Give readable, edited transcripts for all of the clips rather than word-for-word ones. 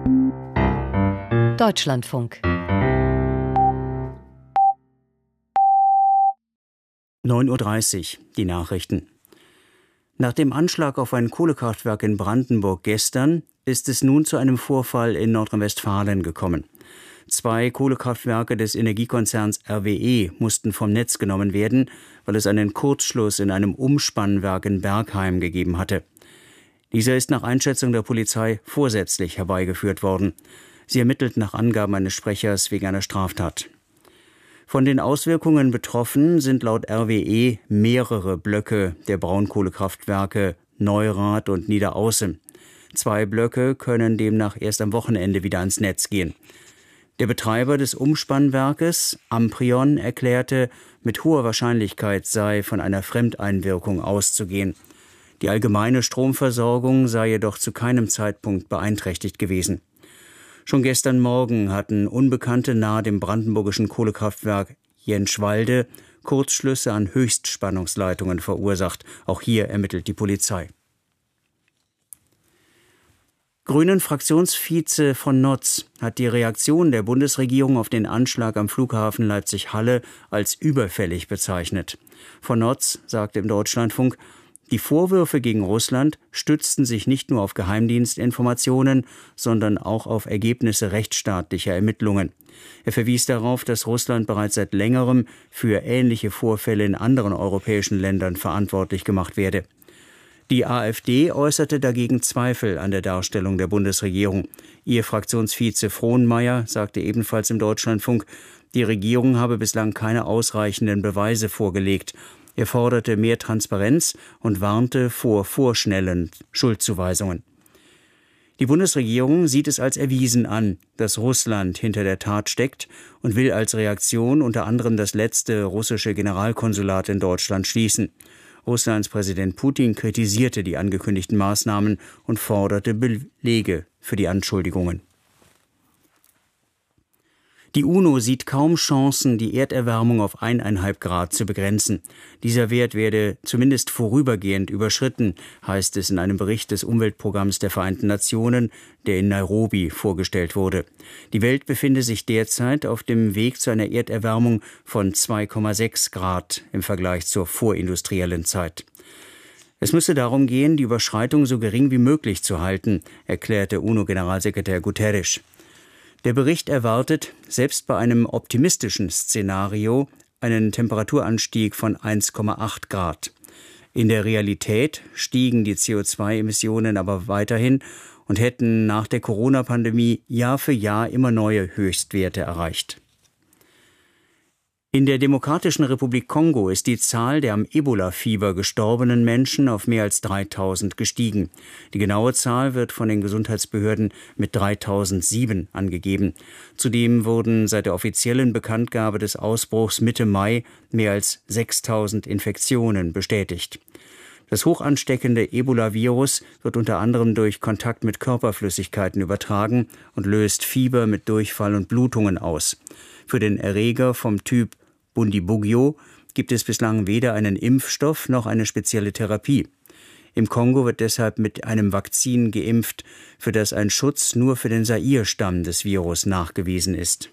Deutschlandfunk 9:30 Uhr, die Nachrichten. Nach dem Anschlag auf ein Kohlekraftwerk in Brandenburg gestern ist es nun zu einem Vorfall in Nordrhein-Westfalen gekommen. 2 Kohlekraftwerke des Energiekonzerns RWE mussten vom Netz genommen werden, weil es einen Kurzschluss in einem Umspannwerk in Bergheim gegeben hatte. Dieser ist nach Einschätzung der Polizei vorsätzlich herbeigeführt worden. Sie ermittelt nach Angaben eines Sprechers wegen einer Straftat. Von den Auswirkungen betroffen sind laut RWE mehrere Blöcke der Braunkohlekraftwerke Neurath und Niederaußem. 2 Blöcke können demnach erst am Wochenende wieder ans Netz gehen. Der Betreiber des Umspannwerkes, Amprion, erklärte, mit hoher Wahrscheinlichkeit sei von einer Fremdeinwirkung auszugehen. Die allgemeine Stromversorgung sei jedoch zu keinem Zeitpunkt beeinträchtigt gewesen. Schon gestern Morgen hatten Unbekannte nahe dem brandenburgischen Kohlekraftwerk Jentschwalde Kurzschlüsse an Höchstspannungsleitungen verursacht. Auch hier ermittelt die Polizei. Grünen-Fraktionsvize von Notz hat die Reaktion der Bundesregierung auf den Anschlag am Flughafen Leipzig-Halle als überfällig bezeichnet. Von Notz sagte im Deutschlandfunk, die Vorwürfe gegen Russland stützten sich nicht nur auf Geheimdienstinformationen, sondern auch auf Ergebnisse rechtsstaatlicher Ermittlungen. Er verwies darauf, dass Russland bereits seit längerem für ähnliche Vorfälle in anderen europäischen Ländern verantwortlich gemacht werde. Die AfD äußerte dagegen Zweifel an der Darstellung der Bundesregierung. Ihr Fraktionsvize Frohnmeier sagte ebenfalls im Deutschlandfunk, die Regierung habe bislang keine ausreichenden Beweise vorgelegt. Er forderte mehr Transparenz und warnte vor vorschnellen Schuldzuweisungen. Die Bundesregierung sieht es als erwiesen an, dass Russland hinter der Tat steckt und will als Reaktion unter anderem das letzte russische Generalkonsulat in Deutschland schließen. Russlands Präsident Putin kritisierte die angekündigten Maßnahmen und forderte Belege für die Anschuldigungen. Die UNO sieht kaum Chancen, die Erderwärmung auf 1,5 Grad zu begrenzen. Dieser Wert werde zumindest vorübergehend überschritten, heißt es in einem Bericht des Umweltprogramms der Vereinten Nationen, der in Nairobi vorgestellt wurde. Die Welt befinde sich derzeit auf dem Weg zu einer Erderwärmung von 2,6 Grad im Vergleich zur vorindustriellen Zeit. Es müsse darum gehen, die Überschreitung so gering wie möglich zu halten, erklärte UNO-Generalsekretär Guterres. Der Bericht erwartet, selbst bei einem optimistischen Szenario, einen Temperaturanstieg von 1,8 Grad. In der Realität stiegen die CO2-Emissionen aber weiterhin und hätten nach der Corona-Pandemie Jahr für Jahr immer neue Höchstwerte erreicht. In der Demokratischen Republik Kongo ist die Zahl der am Ebola-Fieber gestorbenen Menschen auf mehr als 3.000 gestiegen. Die genaue Zahl wird von den Gesundheitsbehörden mit 3.007 angegeben. Zudem wurden seit der offiziellen Bekanntgabe des Ausbruchs Mitte Mai mehr als 6.000 Infektionen bestätigt. Das hochansteckende Ebola-Virus wird unter anderem durch Kontakt mit Körperflüssigkeiten übertragen und löst Fieber mit Durchfall und Blutungen aus. Für den Erreger vom Typ Bundibugyo gibt es bislang weder einen Impfstoff noch eine spezielle Therapie. Im Kongo wird deshalb mit einem Vakzin geimpft, für das ein Schutz nur für den Zaire-Stamm des Virus nachgewiesen ist.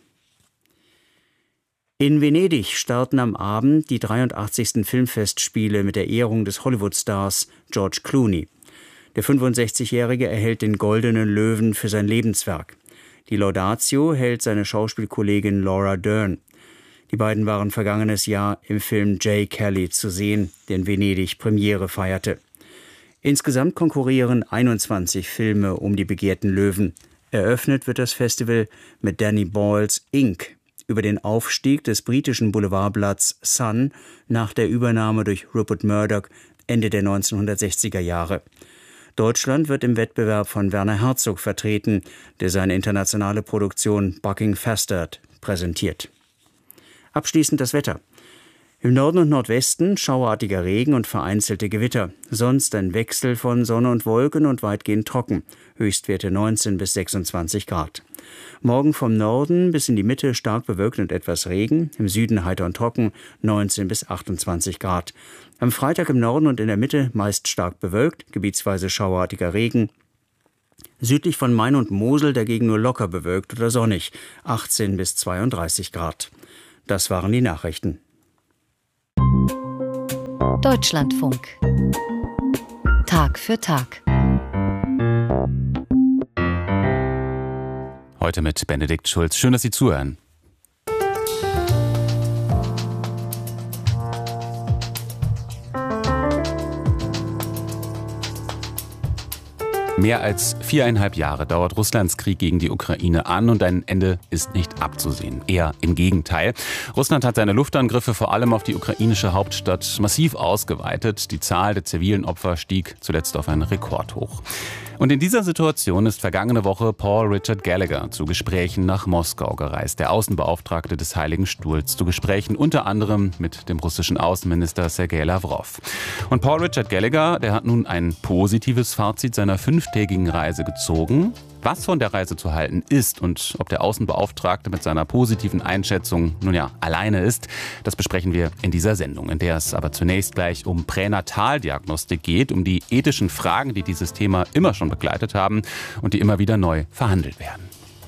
In Venedig starten am Abend die 83. Filmfestspiele mit der Ehrung des Hollywood-Stars George Clooney. Der 65-Jährige erhält den Goldenen Löwen für sein Lebenswerk. Die Laudatio hält seine Schauspielkollegin Laura Dern. Die beiden waren vergangenes Jahr im Film Jay Kelly zu sehen, der in Venedig Premiere feierte. Insgesamt konkurrieren 21 Filme um die begehrten Löwen. Eröffnet wird das Festival mit Danny Boyles Inc. über den Aufstieg des britischen Boulevardblatts Sun nach der Übernahme durch Rupert Murdoch Ende der 1960er Jahre. Deutschland wird im Wettbewerb von Werner Herzog vertreten, der seine internationale Produktion Bucking Fastard präsentiert. Abschließend das Wetter. Im Norden und Nordwesten schauerartiger Regen und vereinzelte Gewitter. Sonst ein Wechsel von Sonne und Wolken und weitgehend trocken. Höchstwerte 19 bis 26 Grad. Morgen vom Norden bis in die Mitte stark bewölkt und etwas Regen. Im Süden heiter und trocken 19 bis 28 Grad. Am Freitag im Norden und in der Mitte meist stark bewölkt, gebietsweise schauerartiger Regen. Südlich von Main und Mosel dagegen nur locker bewölkt oder sonnig, 18 bis 32 Grad. Das waren die Nachrichten. Deutschlandfunk. Tag für Tag. Heute mit Benedikt Schulz. Schön, dass Sie zuhören. Mehr als 4,5 Jahre dauert Russlands Krieg gegen die Ukraine an und ein Ende ist nicht abzusehen. Eher im Gegenteil. Russland hat seine Luftangriffe vor allem auf die ukrainische Hauptstadt massiv ausgeweitet. Die Zahl der zivilen Opfer stieg zuletzt auf einen Rekordhoch. Und in dieser Situation ist vergangene Woche Paul Richard Gallagher zu Gesprächen nach Moskau gereist, der Außenbeauftragte des Heiligen Stuhls, zu Gesprächen unter anderem mit dem russischen Außenminister Sergei Lavrov. Und Paul Richard Gallagher, der hat nun ein positives Fazit seiner 5-tägigen Reise gezogen. Was von der Reise zu halten ist und ob der Außenbeauftragte mit seiner positiven Einschätzung nun ja alleine ist, das besprechen wir in dieser Sendung, in der es aber zunächst gleich um Pränataldiagnostik geht, um die ethischen Fragen, die dieses Thema immer schon begleitet haben und die immer wieder neu verhandelt werden.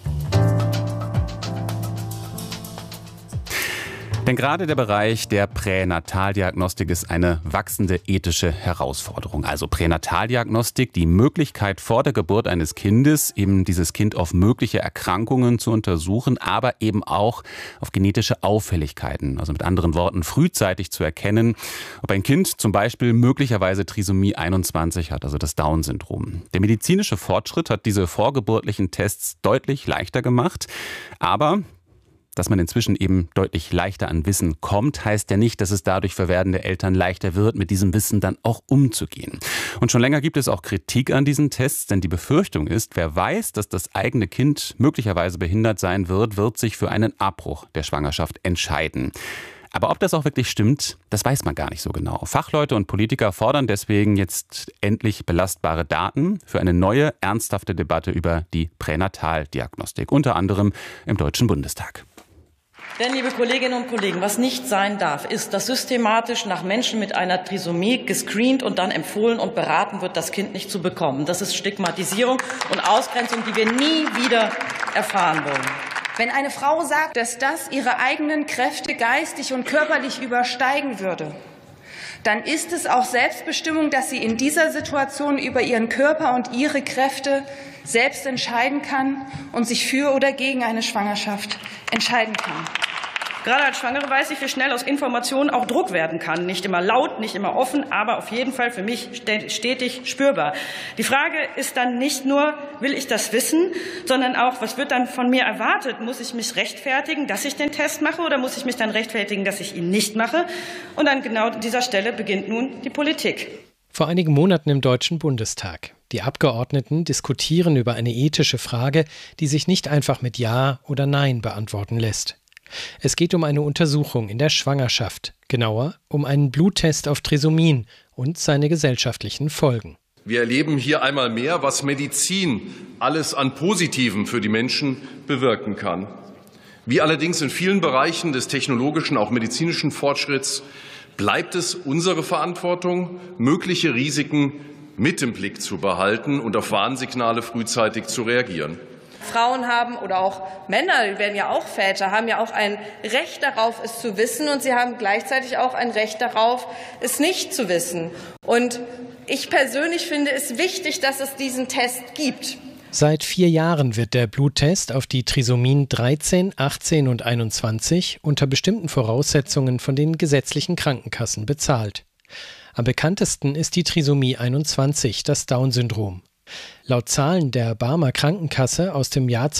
Denn gerade der Bereich der Pränataldiagnostik ist eine wachsende ethische Herausforderung. Also Pränataldiagnostik, die Möglichkeit vor der Geburt eines Kindes, eben dieses Kind auf mögliche Erkrankungen zu untersuchen, aber eben auch auf genetische Auffälligkeiten. Also mit anderen Worten, frühzeitig zu erkennen, ob ein Kind zum Beispiel möglicherweise Trisomie 21 hat, also das Down-Syndrom. Der medizinische Fortschritt hat diese vorgeburtlichen Tests deutlich leichter gemacht, aber dass man inzwischen eben deutlich leichter an Wissen kommt, heißt ja nicht, dass es dadurch für werdende Eltern leichter wird, mit diesem Wissen dann auch umzugehen. Und schon länger gibt es auch Kritik an diesen Tests, denn die Befürchtung ist, wer weiß, dass das eigene Kind möglicherweise behindert sein wird, wird sich für einen Abbruch der Schwangerschaft entscheiden. Aber ob das auch wirklich stimmt, das weiß man gar nicht so genau. Fachleute und Politiker fordern deswegen jetzt endlich belastbare Daten für eine neue, ernsthafte Debatte über die Pränataldiagnostik, unter anderem im Deutschen Bundestag. Denn, liebe Kolleginnen und Kollegen, was nicht sein darf, ist, dass systematisch nach Menschen mit einer Trisomie gescreent und dann empfohlen und beraten wird, das Kind nicht zu bekommen. Das ist Stigmatisierung und Ausgrenzung, die wir nie wieder erfahren wollen. Wenn eine Frau sagt, dass das ihre eigenen Kräfte geistig und körperlich übersteigen würde, dann ist es auch Selbstbestimmung, dass sie in dieser Situation über ihren Körper und ihre Kräfte selbst entscheiden kann und sich für oder gegen eine Schwangerschaft entscheiden kann. Gerade als Schwangere weiß ich, wie schnell aus Informationen auch Druck werden kann. Nicht immer laut, nicht immer offen, aber auf jeden Fall für mich stetig spürbar. Die Frage ist dann nicht nur, will ich das wissen, sondern auch, was wird dann von mir erwartet? Muss ich mich rechtfertigen, dass ich den Test mache, oder muss ich mich dann rechtfertigen, dass ich ihn nicht mache? Und an genau dieser Stelle beginnt nun die Politik. Vor einigen Monaten im Deutschen Bundestag. Die Abgeordneten diskutieren über eine ethische Frage, die sich nicht einfach mit Ja oder Nein beantworten lässt. Es geht um eine Untersuchung in der Schwangerschaft, genauer um einen Bluttest auf Trisomien und seine gesellschaftlichen Folgen. Wir erleben hier einmal mehr, was Medizin alles an Positivem für die Menschen bewirken kann. Wie allerdings in vielen Bereichen des technologischen, auch medizinischen Fortschritts bleibt es unsere Verantwortung, mögliche Risiken mit im Blick zu behalten und auf Warnsignale frühzeitig zu reagieren. Frauen haben, oder auch Männer, die werden ja auch Väter, haben ja auch ein Recht darauf, es zu wissen, und sie haben gleichzeitig auch ein Recht darauf, es nicht zu wissen. Und ich persönlich finde es wichtig, dass es diesen Test gibt. Seit 4 Jahren wird der Bluttest auf die Trisomien 13, 18 und 21 unter bestimmten Voraussetzungen von den gesetzlichen Krankenkassen bezahlt. Am bekanntesten ist die Trisomie 21, das Down-Syndrom. Laut Zahlen der Barmer Krankenkasse aus dem Jahr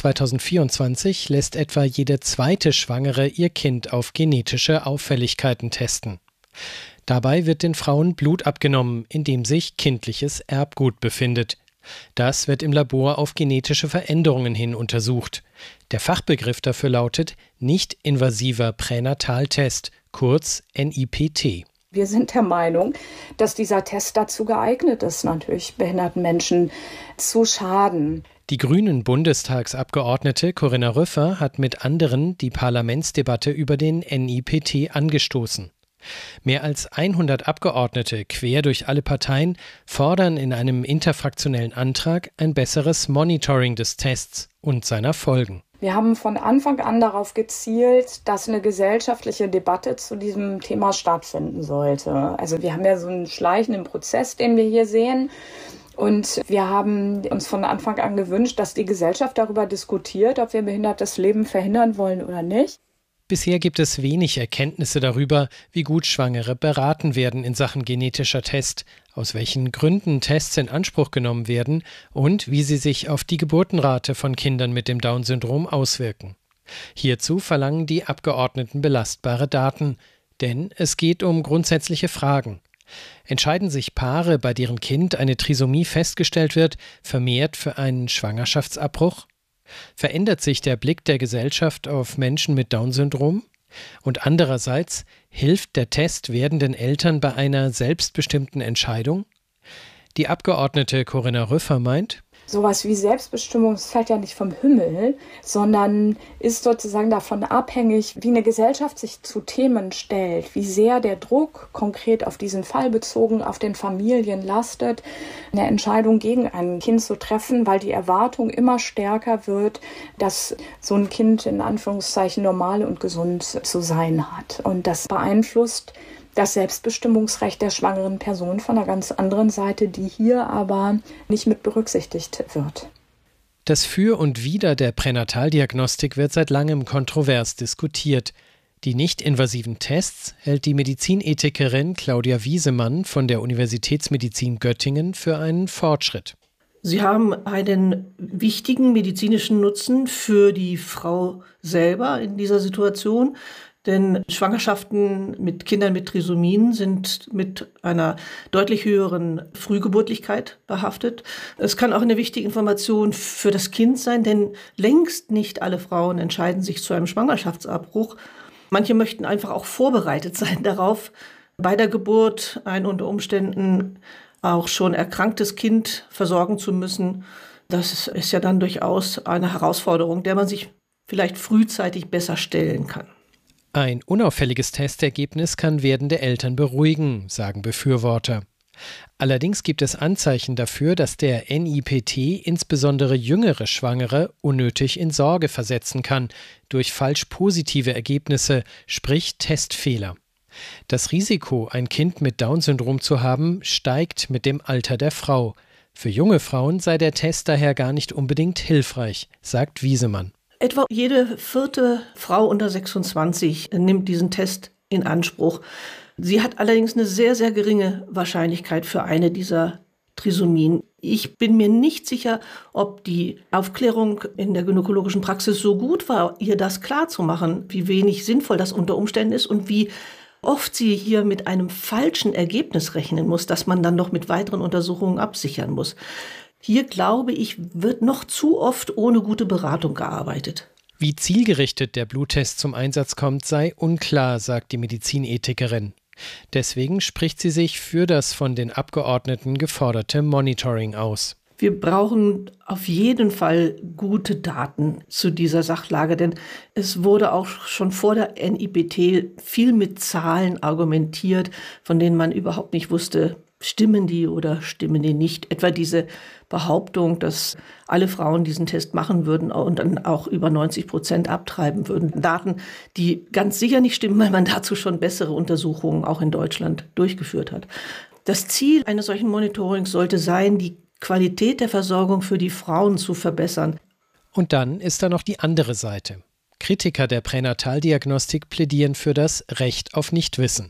2024 lässt etwa jede zweite Schwangere ihr Kind auf genetische Auffälligkeiten testen. Dabei wird den Frauen Blut abgenommen, in dem sich kindliches Erbgut befindet. Das wird im Labor auf genetische Veränderungen hin untersucht. Der Fachbegriff dafür lautet nicht-invasiver Pränataltest, kurz NIPT. Wir sind der Meinung, dass dieser Test dazu geeignet ist, natürlich behinderten Menschen zu schaden. Die Grünen-Bundestagsabgeordnete Corinna Rüffer hat mit anderen die Parlamentsdebatte über den NIPT angestoßen. Mehr als 100 Abgeordnete quer durch alle Parteien fordern in einem interfraktionellen Antrag ein besseres Monitoring des Tests und seiner Folgen. Wir haben von Anfang an darauf gezielt, dass eine gesellschaftliche Debatte zu diesem Thema stattfinden sollte. Also wir haben ja so einen schleichenden Prozess, den wir hier sehen. Und wir haben uns von Anfang an gewünscht, dass die Gesellschaft darüber diskutiert, ob wir behindertes Leben verhindern wollen oder nicht. Bisher gibt es wenig Erkenntnisse darüber, wie gut Schwangere beraten werden in Sachen genetischer Test, aus welchen Gründen Tests in Anspruch genommen werden und wie sie sich auf die Geburtenrate von Kindern mit dem Down-Syndrom auswirken. Hierzu verlangen die Abgeordneten belastbare Daten, denn es geht um grundsätzliche Fragen. Entscheiden sich Paare, bei deren Kind eine Trisomie festgestellt wird, vermehrt für einen Schwangerschaftsabbruch? Verändert sich der Blick der Gesellschaft auf Menschen mit Down-Syndrom? Und andererseits, hilft der Test werdenden Eltern bei einer selbstbestimmten Entscheidung? Die Abgeordnete Corinna Rüffer meint, sowas wie Selbstbestimmung fällt ja nicht vom Himmel, sondern ist sozusagen davon abhängig, wie eine Gesellschaft sich zu Themen stellt, wie sehr der Druck konkret auf diesen Fall bezogen auf den Familien lastet, eine Entscheidung gegen ein Kind zu treffen, weil die Erwartung immer stärker wird, dass so ein Kind in Anführungszeichen normal und gesund zu sein hat. Und das beeinflusst das Selbstbestimmungsrecht der schwangeren Person von einer ganz anderen Seite, die hier aber nicht mit berücksichtigt wird. Das Für und Wider der Pränataldiagnostik wird seit langem kontrovers diskutiert. Die nicht-invasiven Tests hält die Medizinethikerin Claudia Wiesemann von der Universitätsmedizin Göttingen für einen Fortschritt. Sie haben einen wichtigen medizinischen Nutzen für die Frau selber in dieser Situation. Denn Schwangerschaften mit Kindern mit Trisomien sind mit einer deutlich höheren Frühgeburtlichkeit behaftet. Es kann auch eine wichtige Information für das Kind sein, denn längst nicht alle Frauen entscheiden sich zu einem Schwangerschaftsabbruch. Manche möchten einfach auch vorbereitet sein darauf, bei der Geburt ein unter Umständen auch schon erkranktes Kind versorgen zu müssen. Das ist ja dann durchaus eine Herausforderung, der man sich vielleicht frühzeitig besser stellen kann. Ein unauffälliges Testergebnis kann werdende Eltern beruhigen, sagen Befürworter. Allerdings gibt es Anzeichen dafür, dass der NIPT insbesondere jüngere Schwangere unnötig in Sorge versetzen kann, durch falsch positive Ergebnisse, sprich Testfehler. Das Risiko, ein Kind mit Down-Syndrom zu haben, steigt mit dem Alter der Frau. Für junge Frauen sei der Test daher gar nicht unbedingt hilfreich, sagt Wiesemann. Etwa jede 4. Frau unter 26 nimmt diesen Test in Anspruch. Sie hat allerdings eine sehr, sehr geringe Wahrscheinlichkeit für eine dieser Trisomien. Ich bin mir nicht sicher, ob die Aufklärung in der gynäkologischen Praxis so gut war, ihr das klarzumachen, wie wenig sinnvoll das unter Umständen ist und wie oft sie hier mit einem falschen Ergebnis rechnen muss, das man dann noch mit weiteren Untersuchungen absichern muss. Hier, glaube ich, wird noch zu oft ohne gute Beratung gearbeitet. Wie zielgerichtet der Bluttest zum Einsatz kommt, sei unklar, sagt die Medizinethikerin. Deswegen spricht sie sich für das von den Abgeordneten geforderte Monitoring aus. Wir brauchen auf jeden Fall gute Daten zu dieser Sachlage, denn es wurde auch schon vor der NIPT viel mit Zahlen argumentiert, von denen man überhaupt nicht wusste, stimmen die oder stimmen die nicht. Etwa diese Behauptung, dass alle Frauen diesen Test machen würden und dann auch über 90% abtreiben würden. Daten, die ganz sicher nicht stimmen, weil man dazu schon bessere Untersuchungen auch in Deutschland durchgeführt hat. Das Ziel eines solchen Monitorings sollte sein, die Qualität der Versorgung für die Frauen zu verbessern. Und dann ist da noch die andere Seite. Kritiker der Pränataldiagnostik plädieren für das Recht auf Nichtwissen.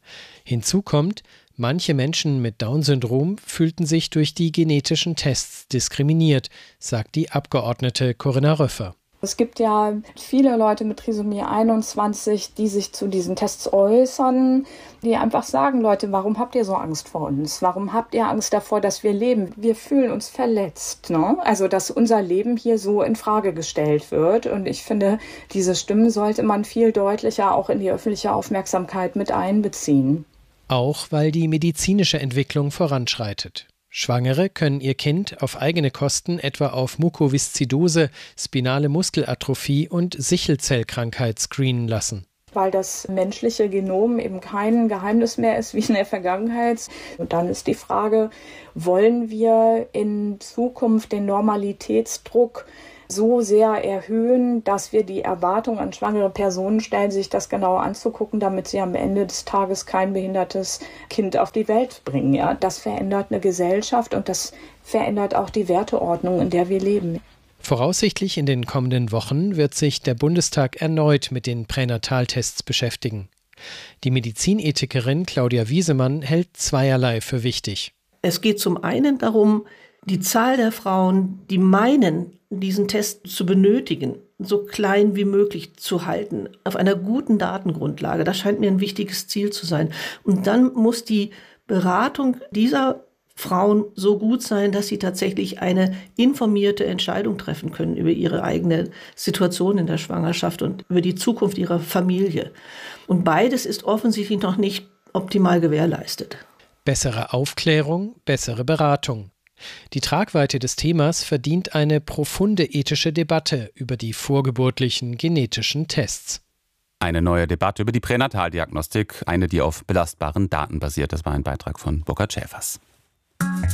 Hinzu kommt, manche Menschen mit Down-Syndrom fühlten sich durch die genetischen Tests diskriminiert, sagt die Abgeordnete Corinna Röffer. Es gibt ja viele Leute mit Trisomie 21, die sich zu diesen Tests äußern, die einfach sagen, Leute, warum habt ihr so Angst vor uns? Warum habt ihr Angst davor, dass wir leben? Wir fühlen uns verletzt, ne? Also, dass unser Leben hier so in Frage gestellt wird. Und ich finde, diese Stimmen sollte man viel deutlicher auch in die öffentliche Aufmerksamkeit mit einbeziehen. Auch weil die medizinische Entwicklung voranschreitet. Schwangere können ihr Kind auf eigene Kosten etwa auf Mukoviszidose, spinale Muskelatrophie und Sichelzellkrankheit screenen lassen. weil das menschliche Genom eben kein Geheimnis mehr ist wie in der Vergangenheit. Und dann ist die Frage, wollen wir in Zukunft den Normalitätsdruck so sehr erhöhen, dass wir die Erwartung an schwangere Personen stellen, sich das genau anzugucken, damit sie am Ende des Tages kein behindertes Kind auf die Welt bringen. Ja, das verändert eine Gesellschaft und das verändert auch die Werteordnung, in der wir leben. Voraussichtlich in den kommenden Wochen wird sich der Bundestag erneut mit den Pränataltests beschäftigen. Die Medizinethikerin Claudia Wiesemann hält zweierlei für wichtig. Es geht zum einen darum, die Zahl der Frauen, die meinen, diesen Test zu benötigen, so klein wie möglich zu halten, auf einer guten Datengrundlage. Das scheint mir ein wichtiges Ziel zu sein. Und dann muss die Beratung dieser Frauen so gut sein, dass sie tatsächlich eine informierte Entscheidung treffen können über ihre eigene Situation in der Schwangerschaft und über die Zukunft ihrer Familie. Und beides ist offensichtlich noch nicht optimal gewährleistet. Bessere Aufklärung, bessere Beratung. Die Tragweite des Themas verdient eine profunde ethische Debatte über die vorgeburtlichen genetischen Tests. Eine neue Debatte über die Pränataldiagnostik, eine, die auf belastbaren Daten basiert. Das war ein Beitrag von Burkhard Schäfers.